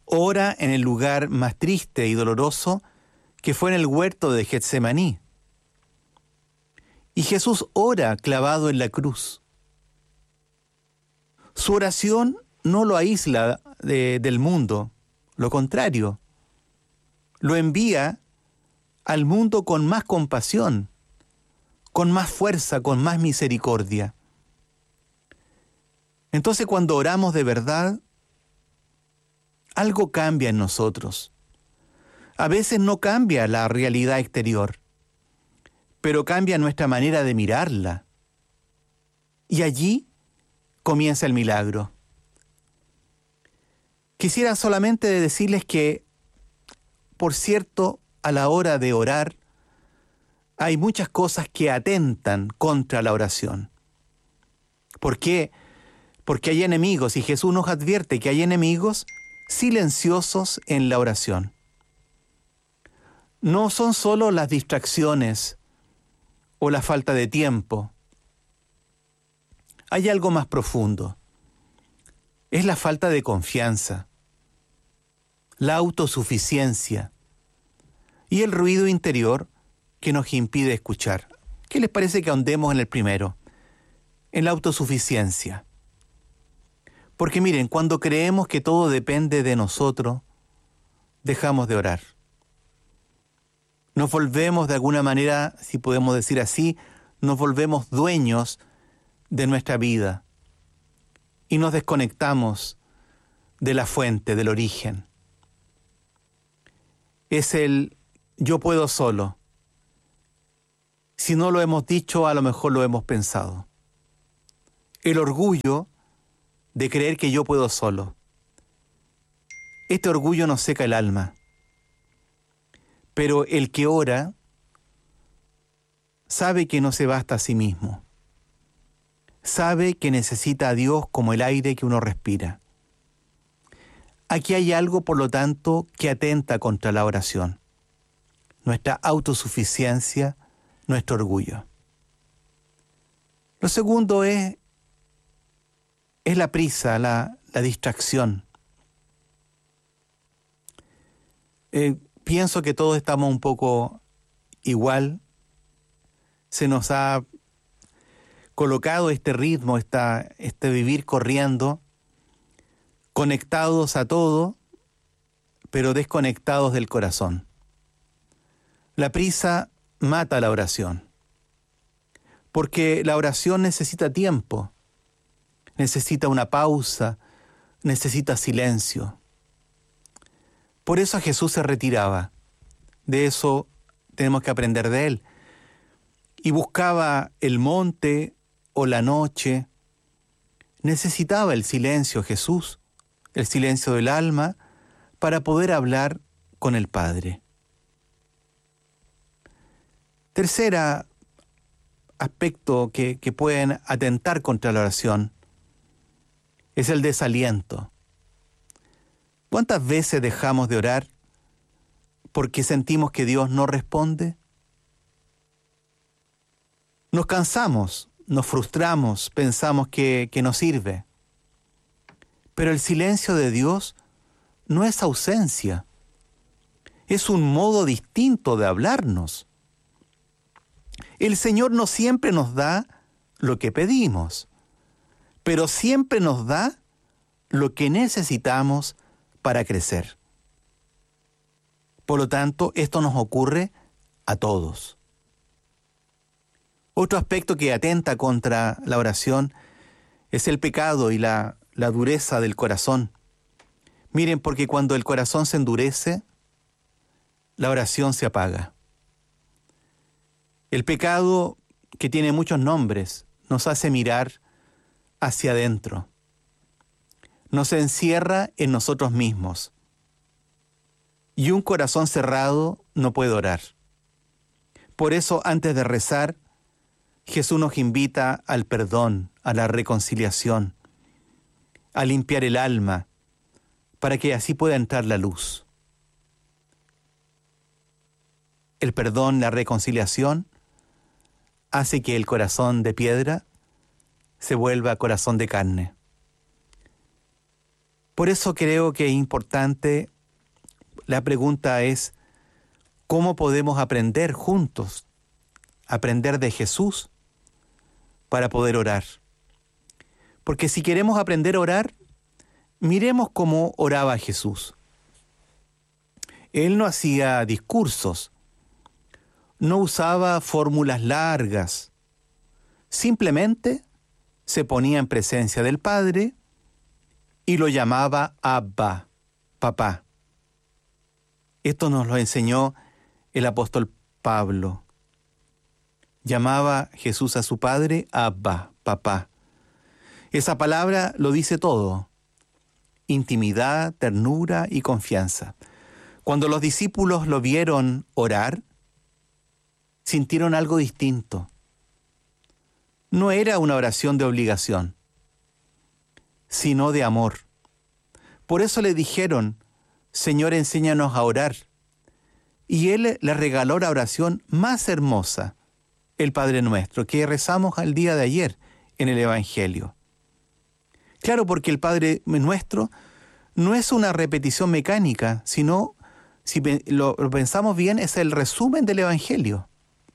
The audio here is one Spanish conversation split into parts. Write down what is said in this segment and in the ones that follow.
Ora en el lugar más triste y doloroso, que fue en el huerto de Getsemaní. Y Jesús ora clavado en la cruz. Su oración no lo aísla del mundo, lo contrario, lo envía al mundo con más compasión, con más fuerza, con más misericordia. Entonces, cuando oramos de verdad, algo cambia en nosotros. A veces no cambia la realidad exterior, pero cambia nuestra manera de mirarla. Y allí comienza el milagro. Quisiera solamente decirles que, por cierto, a la hora de orar, hay muchas cosas que atentan contra la oración. ¿Por qué? Porque hay enemigos, y Jesús nos advierte que hay enemigos silenciosos en la oración. No son solo las distracciones o la falta de tiempo. Hay algo más profundo. Es la falta de confianza, la autosuficiencia y el ruido interior que nos impide escuchar. ¿Qué les parece que ahondemos en el primero? En la autosuficiencia. Porque miren, cuando creemos que todo depende de nosotros, dejamos de orar. Nos volvemos de alguna manera, si podemos decir así, nos volvemos dueños de nuestra vida y nos desconectamos de la fuente, del origen. Es el yo puedo solo. Si no lo hemos dicho, a lo mejor lo hemos pensado. El orgullo de creer que yo puedo solo. Este orgullo nos seca el alma. Pero el que ora sabe que no se basta a sí mismo. Sabe que necesita a Dios como el aire que uno respira. Aquí hay algo, por lo tanto, que atenta contra la oración. Nuestra autosuficiencia, nuestro orgullo. Lo segundo es la prisa, la distracción. Pienso que todos estamos un poco igual. Se nos ha colocado este ritmo, este vivir corriendo, conectados a todo, pero desconectados del corazón. La prisa mata la oración, porque la oración necesita tiempo, necesita una pausa, necesita silencio. Por eso Jesús se retiraba. De eso tenemos que aprender de él. Y buscaba el monte o la noche. Necesitaba el silencio Jesús, el silencio del alma, para poder hablar con el Padre. Tercera aspecto que pueden atentar contra la oración es el desaliento. ¿Cuántas veces dejamos de orar porque sentimos que Dios no responde? Nos cansamos, nos frustramos, pensamos que no sirve. Pero el silencio de Dios no es ausencia, es un modo distinto de hablarnos. El Señor no siempre nos da lo que pedimos, pero siempre nos da lo que necesitamos para crecer. Por lo tanto, esto nos ocurre a todos. Otro aspecto que atenta contra la oración es el pecado y la dureza del corazón. Miren, porque cuando el corazón se endurece, la oración se apaga. El pecado, que tiene muchos nombres, nos hace mirar hacia adentro. Nos encierra en nosotros mismos. Y un corazón cerrado no puede orar. Por eso, antes de rezar, Jesús nos invita al perdón, a la reconciliación, a limpiar el alma, para que así pueda entrar la luz. El perdón, la reconciliación, hace que el corazón de piedra se vuelva corazón de carne. Por eso creo que es importante, la pregunta es, ¿cómo podemos aprender juntos? Aprender de Jesús para poder orar. Porque si queremos aprender a orar, miremos cómo oraba Jesús. Él no hacía discursos, no usaba fórmulas largas, simplemente se ponía en presencia del Padre y lo llamaba Abba, papá. Esto nos lo enseñó el apóstol Pablo. Llamaba Jesús a su Padre Abba, papá. Esa palabra lo dice todo: intimidad, ternura y confianza. Cuando los discípulos lo vieron orar, sintieron algo distinto. No era una oración de obligación, sino de amor. Por eso le dijeron: Señor, enséñanos a orar. Y Él le regaló la oración más hermosa, el Padre Nuestro, que rezamos al día de ayer en el Evangelio. Claro, porque el Padre Nuestro no es una repetición mecánica, sino, si lo pensamos bien, es el resumen del Evangelio.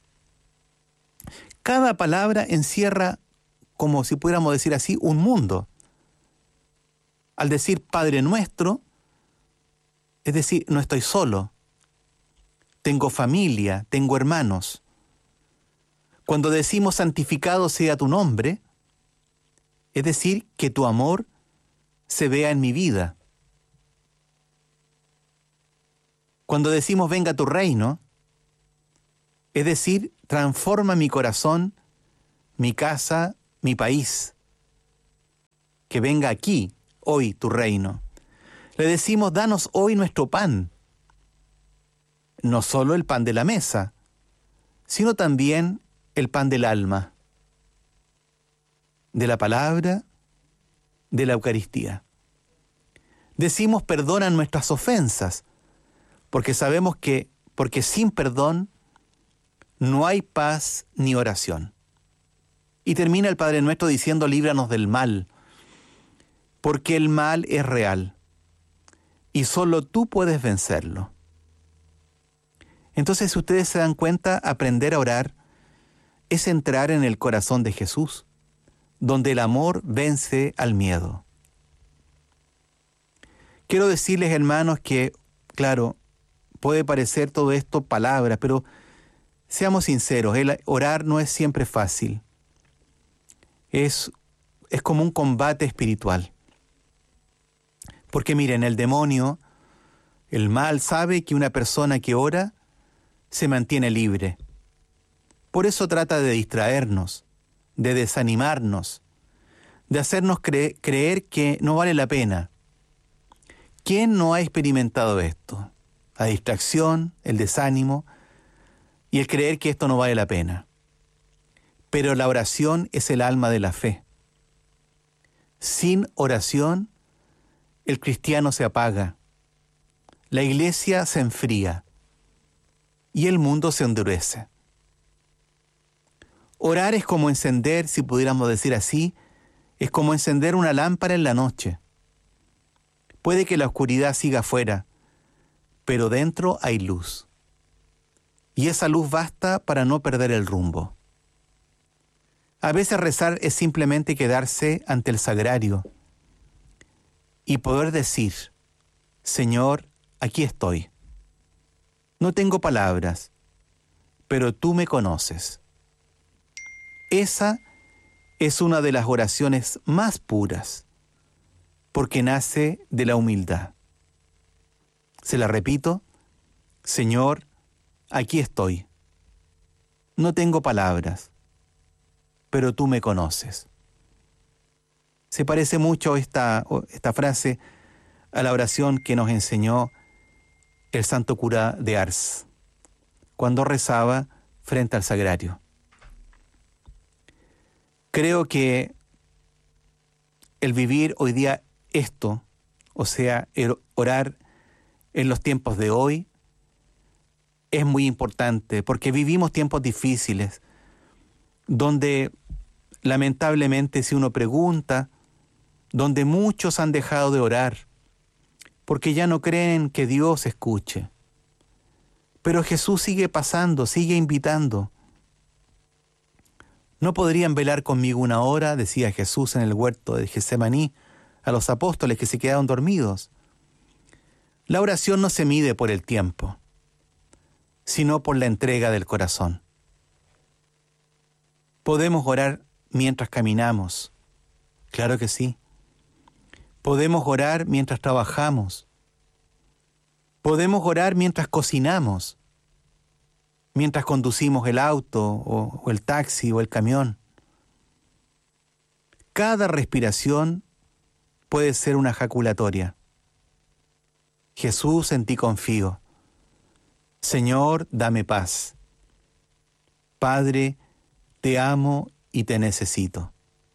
Cada palabra encierra, como si pudiéramos decir así, un mundo. Al decir Padre Nuestro, es decir, no estoy solo, tengo familia, tengo hermanos. Cuando decimos santificado sea tu nombre, es decir, que tu amor se vea en mi vida. Cuando decimos venga tu reino, es decir, transforma mi corazón, mi casa, mi país. Que venga aquí, hoy, tu reino. Le decimos, danos hoy nuestro pan. No solo el pan de la mesa, sino también el pan del alma, de la palabra, de la Eucaristía. Decimos, perdona nuestras ofensas, porque sabemos que, porque sin perdón no hay paz ni oración. Y termina el Padre Nuestro diciendo, líbranos del mal, porque el mal es real y solo tú puedes vencerlo. Entonces, si ustedes se dan cuenta, aprender a orar es entrar en el corazón de Jesús, donde el amor vence al miedo. Quiero decirles, hermanos, que, claro, puede parecer todo esto palabras, pero seamos sinceros, el orar no es siempre fácil. Es como un combate espiritual. Porque miren, el demonio, el mal, sabe que una persona que ora se mantiene libre. Por eso trata de distraernos, de desanimarnos, de hacernos creer que no vale la pena. ¿Quién no ha experimentado esto? La distracción, el desánimo y el creer que esto no vale la pena. Pero la oración es el alma de la fe. Sin oración, el cristiano se apaga, la iglesia se enfría y el mundo se endurece. Orar es como encender, si pudiéramos decir así, es como encender una lámpara en la noche. Puede que la oscuridad siga afuera, pero dentro hay luz. Y esa luz basta para no perder el rumbo. A veces rezar es simplemente quedarse ante el sagrario y poder decir, Señor, aquí estoy. No tengo palabras, pero tú me conoces. Esa es una de las oraciones más puras, porque nace de la humildad. Se la repito, Señor, aquí estoy. No tengo palabras, pero tú me conoces. Se parece mucho esta frase a la oración que nos enseñó el santo cura de Ars, cuando rezaba frente al sagrario. Creo que el vivir hoy día esto, o sea, el orar en los tiempos de hoy, es muy importante, porque vivimos tiempos difíciles, donde lamentablemente si uno pregunta, donde muchos han dejado de orar, porque ya no creen que Dios escuche. Pero Jesús sigue pasando, sigue invitando. ¿No podrían velar conmigo una hora?, decía Jesús en el huerto de Getsemaní a los apóstoles que se quedaron dormidos. La oración no se mide por el tiempo, sino por la entrega del corazón. ¿Podemos orar mientras caminamos? Claro que sí. Podemos orar mientras trabajamos. Podemos orar mientras cocinamos, mientras conducimos el auto o el taxi o el camión. Cada respiración puede ser una jaculatoria. Jesús, en ti confío. Señor, dame paz. Padre, te amo y te necesito.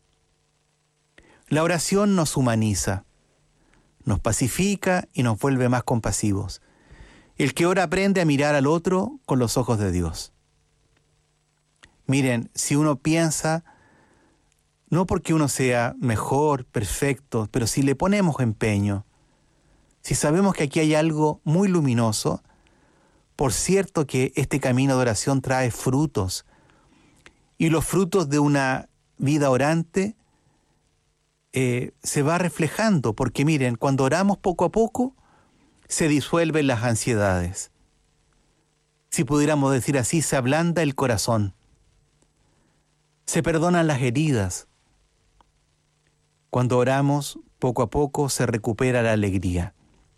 La oración nos humaniza, nos pacifica y nos vuelve más compasivos. El que ora aprende a mirar al otro con los ojos de Dios. Miren, si uno piensa, no porque uno sea mejor, perfecto, pero si le ponemos empeño, si sabemos que aquí hay algo muy luminoso, por cierto que este camino de oración trae frutos, y los frutos de una vida orante se va reflejando, porque miren, cuando oramos poco a poco, se disuelven las ansiedades. Si pudiéramos decir así, se ablanda el corazón. Se perdonan las heridas. Cuando oramos, poco a poco se recupera la alegría.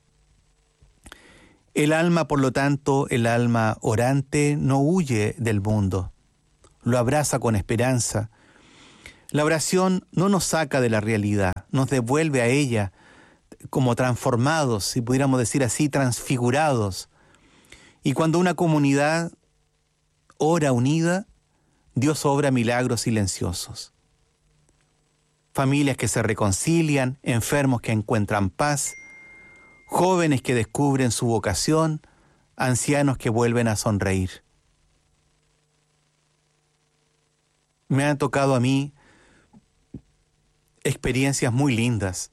El alma, por lo tanto, el alma orante no huye del mundo, lo abraza con esperanza. La oración no nos saca de la realidad, nos devuelve a ella como transformados, si pudiéramos decir así, transfigurados. Y cuando una comunidad ora unida, Dios obra milagros silenciosos. Familias que se reconcilian, enfermos que encuentran paz, jóvenes que descubren su vocación, ancianos que vuelven a sonreír. Me han tocado a mí experiencias muy lindas,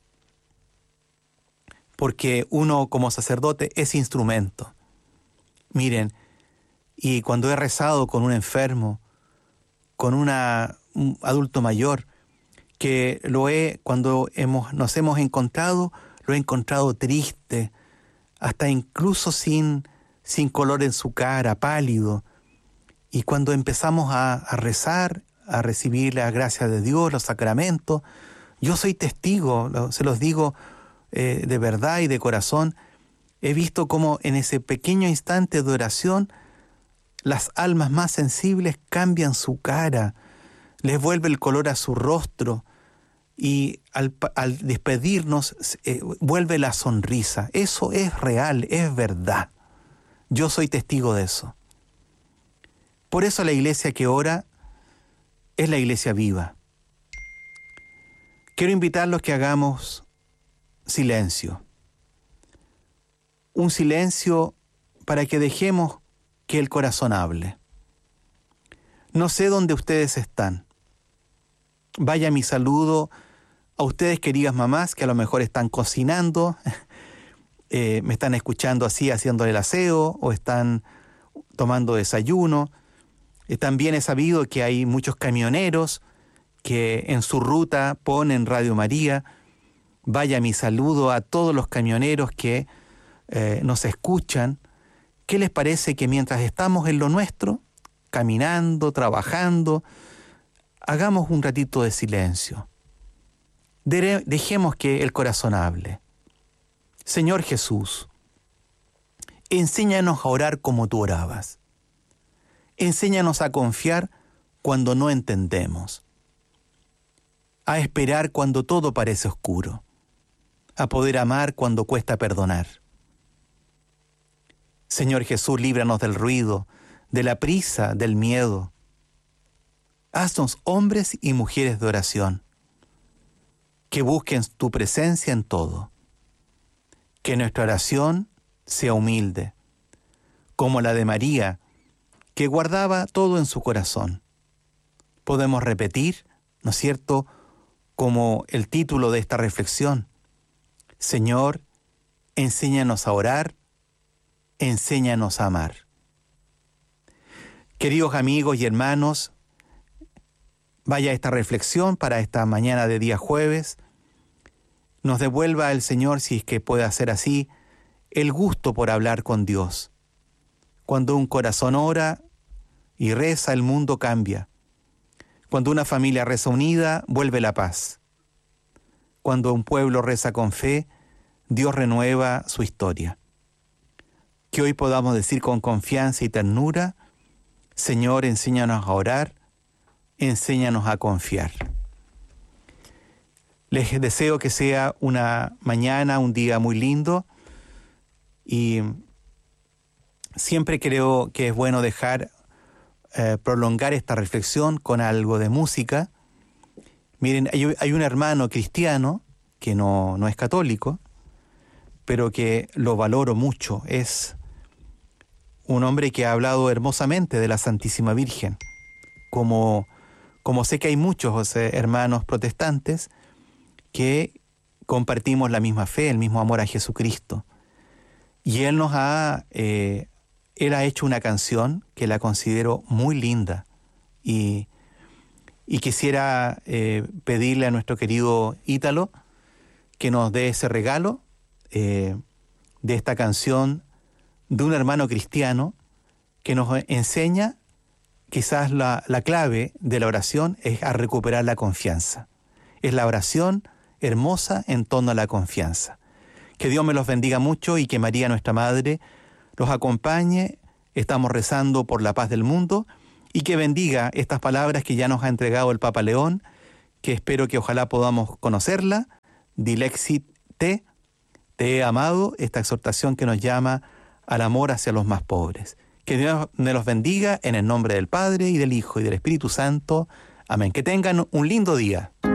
porque uno como sacerdote es instrumento. Miren, y cuando he rezado con un enfermo, con un adulto mayor, que cuando nos hemos encontrado, lo he encontrado triste, hasta incluso sin color en su cara, pálido. Y cuando empezamos a rezar, a recibir la gracia de Dios, los sacramentos, yo soy testigo, se los digo de verdad y de corazón, he visto cómo en ese pequeño instante de oración las almas más sensibles cambian su cara, les vuelve el color a su rostro y al despedirnos vuelve la sonrisa. Eso es real, es verdad. Yo soy testigo de eso. Por eso la iglesia que ora es la iglesia viva. Quiero invitarlos que hagamos silencio. Un silencio para que dejemos que el corazón hable. No sé dónde ustedes están. Vaya mi saludo a ustedes, queridas mamás, que a lo mejor están cocinando, me están escuchando así, haciendo el aseo, o están tomando desayuno. También he sabido que hay muchos camioneros que en su ruta ponen Radio María. Vaya mi saludo a todos los camioneros que nos escuchan. ¿Qué les parece que mientras estamos en lo nuestro, caminando, trabajando, hagamos un ratito de silencio? Dejemos que el corazón hable. Señor Jesús, enséñanos a orar como tú orabas. Enséñanos a confiar cuando no entendemos, a esperar cuando todo parece oscuro, a poder amar cuando cuesta perdonar. Señor Jesús, líbranos del ruido, de la prisa, del miedo. Haznos hombres y mujeres de oración, que busquen tu presencia en todo. Que nuestra oración sea humilde, como la de María, que guardaba todo en su corazón. Podemos repetir, ¿no es cierto?, como el título de esta reflexión: Señor, enséñanos a orar, enséñanos a amar. Queridos amigos y hermanos, vaya esta reflexión para esta mañana de día jueves. Nos devuelva el Señor, si es que puede hacer así, el gusto por hablar con Dios. Cuando un corazón ora y reza, el mundo cambia. Cuando una familia reza unida, vuelve la paz. Cuando un pueblo reza con fe, Dios renueva su historia. Que hoy podamos decir con confianza y ternura: Señor, enséñanos a orar, enséñanos a confiar. Les deseo que sea una mañana, un día muy lindo, y siempre creo que es bueno prolongar esta reflexión con algo de música. Miren, hay un hermano cristiano que no es católico, pero que lo valoro mucho. Es un hombre que ha hablado hermosamente de la Santísima Virgen. Como sé que hay muchos hermanos protestantes que compartimos la misma fe, el mismo amor a Jesucristo. Y él ha hecho una canción que la considero muy linda. Y quisiera pedirle a nuestro querido Ítalo que nos dé ese regalo de esta canción de un hermano cristiano que nos enseña, quizás la clave de la oración es a recuperar la confianza. Es la oración hermosa en torno a la confianza. Que Dios me los bendiga mucho y que María, nuestra Madre, los acompañe. Estamos rezando por la paz del mundo y que bendiga estas palabras que ya nos ha entregado el Papa León, que espero que ojalá podamos conocerla. Dilexit te he amado, esta exhortación que nos llama al amor hacia los más pobres. Que Dios me los bendiga en el nombre del Padre y del Hijo y del Espíritu Santo. Amén. Que tengan un lindo día.